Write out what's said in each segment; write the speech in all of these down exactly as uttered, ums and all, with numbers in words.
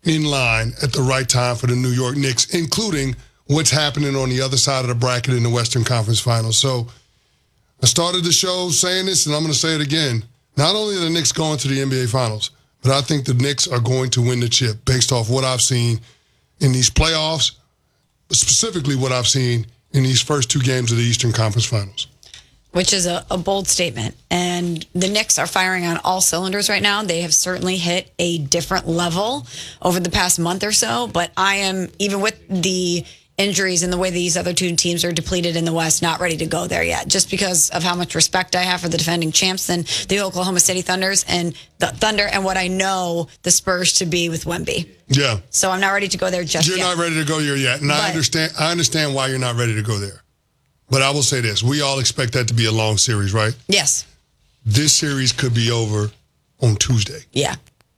in line at the right time for the New York Knicks, including what's happening on the other side of the bracket in the Western Conference Finals. So I started the show saying this, and I'm going to say it again. Not only are the Knicks going to the N B A Finals, but I think the Knicks are going to win the chip based off what I've seen in these playoffs, specifically what I've seen in these first two games of the Eastern Conference Finals. Which is a, a bold statement. And the Knicks are firing on all cylinders right now. They have certainly hit a different level over the past month or so. But I am, even with the injuries and the way these other two teams are depleted in the West, not ready to go there yet. Just because of how much respect I have for the defending champs and the Oklahoma City Thunders and the Thunder and what I know the Spurs to be with Wemby. Yeah. So I'm not ready to go there just you're yet. You're not ready to go there yet. And but, I understand I understand why you're not ready to go there. But I will say this. We all expect that to be a long series, right? Yes. This series could be over on Tuesday. Yeah.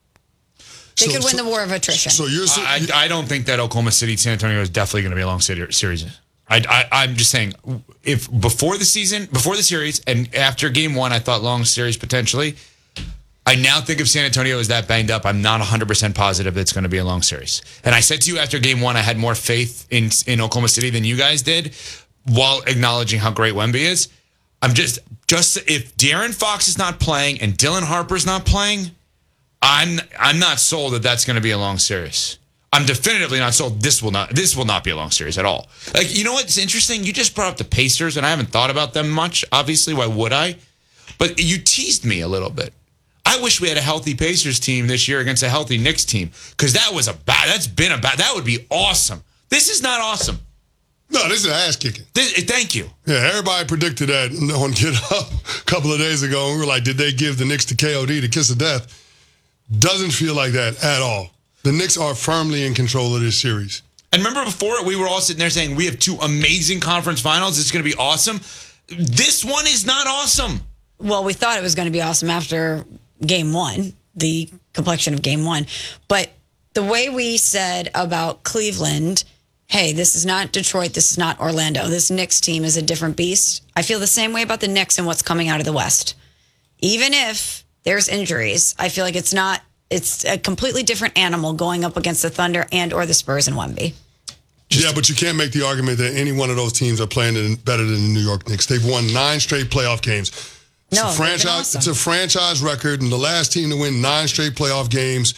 They so, could win so, the war of attrition. So you're, I, I don't think that Oklahoma City San Antonio is definitely going to be a long series. I, I, I'm just saying, if before the season, before the series, and after game one, I thought long series potentially. I now think if San Antonio is that banged up, I'm not one hundred percent positive it's going to be a long series. And I said to you after game one, I had more faith in in Oklahoma City than you guys did, while acknowledging how great Wemby is. I'm just, just if De'Aaron Fox is not playing and Dylan Harper's not playing, I'm I'm not sold that that's going to be a long series. I'm definitively not sold this will not this will not be a long series at all. Like, you know what's interesting? You just brought up the Pacers, and I haven't thought about them much. Obviously, why would I? But you teased me a little bit. I wish we had a healthy Pacers team this year against a healthy Knicks team, because that was a bad. That's been a bad. That would be awesome. This is not awesome. No, this is ass kicking. This, thank you. Yeah, everybody predicted that on Get Up a couple of days ago, and we were like, did they give the Knicks to K O D, the kiss of death? Doesn't feel like that at all. The Knicks are firmly in control of this series. And remember before, we were all sitting there saying, we have two amazing conference finals. It's going to be awesome. This one is not awesome. Well, we thought it was going to be awesome after game one, the complexion of game one. But the way we said about Cleveland, hey, this is not Detroit, this is not Orlando. This Knicks team is a different beast. I feel the same way about the Knicks and what's coming out of the West. Even if there's injuries, I feel like it's not, it's a completely different animal going up against the Thunder and or the Spurs and Wemby. Just yeah, but you can't make the argument that any one of those teams are playing better than the New York Knicks. They've won nine straight playoff games. It's no, a franchise. awesome. It's a franchise record, and the last team to win nine straight playoff games.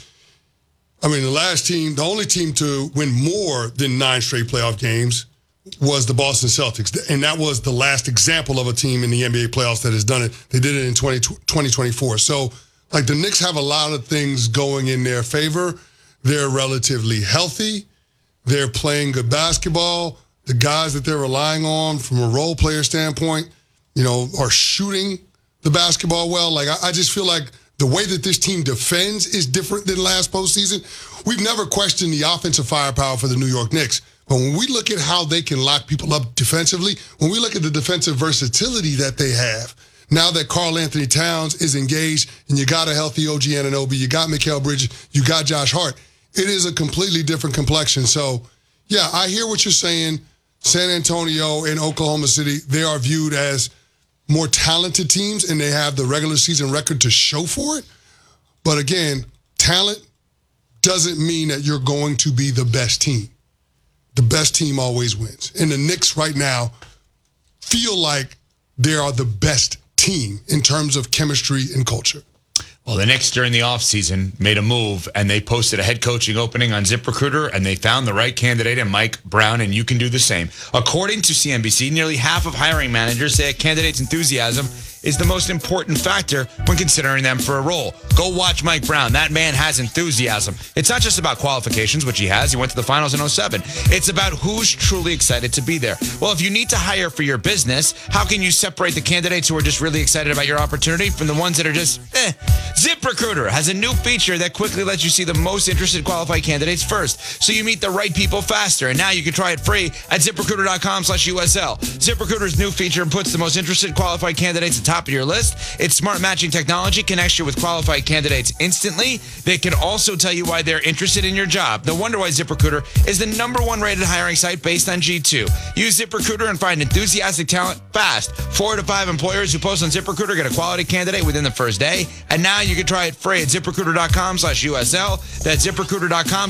I mean, the last team, the only team to win more than nine straight playoff games was the Boston Celtics, and that was the last example of a team in the N B A playoffs that has done it. They did it in twenty twenty-four. So, like, the Knicks have a lot of things going in their favor. They're relatively healthy. They're playing good basketball. The guys that they're relying on from a role player standpoint, you know, are shooting the basketball well. Like, I, I just feel like the way that this team defends is different than last postseason. We've never questioned the offensive firepower for the New York Knicks. But when we look at how they can lock people up defensively, when we look at the defensive versatility that they have, now that Karl Anthony Towns is engaged and you got a healthy O G Anunoby, you got Mikal Bridges, you got Josh Hart, it is a completely different complexion. So, yeah, I hear what you're saying. San Antonio and Oklahoma City, they are viewed as more talented teams, and they have the regular season record to show for it. But again, talent doesn't mean that you're going to be the best team. The best team always wins. And the Knicks right now feel like they are the best team in terms of chemistry and culture. Well, the Knicks during the offseason made a move, and they posted a head coaching opening on ZipRecruiter, and they found the right candidate in Mike Brown, and you can do the same. According to C N B C, nearly half of hiring managers say a candidate's enthusiasm is the most important factor when considering them for a role. Go watch Mike Brown. That man has enthusiasm. It's not just about qualifications, which he has. He went to the finals in oh seven. It's about who's truly excited to be there. Well, if you need to hire for your business, how can you separate the candidates who are just really excited about your opportunity from the ones that are just, eh? ZipRecruiter has a new feature that quickly lets you see the most interested qualified candidates first, so you meet the right people faster. And now you can try it free at ZipRecruiter.com slash USL. ZipRecruiter's new feature puts the most interested qualified candidates at the top of your list. Its smart matching technology connects you with qualified candidates instantly. They can also tell you why they're interested in your job. No wonder why ZipRecruiter is the number one rated hiring site based on G two. Use ZipRecruiter and find enthusiastic talent fast. Four to five employers who post on ZipRecruiter get a quality candidate within the first day. And now you can try it free at ZipRecruiter.com slash USL. That's ZipRecruiter.com